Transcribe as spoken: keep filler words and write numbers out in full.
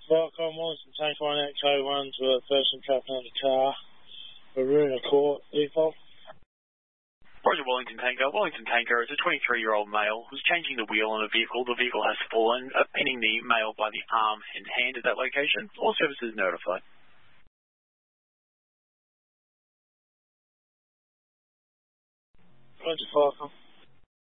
Welcome, Wellington Tank one Echo one to a person trapped in the car. Aruna Court, default. Roger, Wellington Tanker. Wellington Tanker is a twenty-three-year-old male who's changing the wheel on a vehicle. The vehicle has fallen, uh, pinning the male by the arm and hand at that location. All services notified. Roger, welcome.